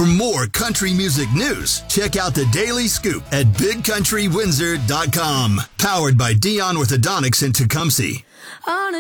For more country music news, check out the Daily Scoop at BigCountryWindsor.com. Powered by Dion Orthodontics in Tecumseh. On a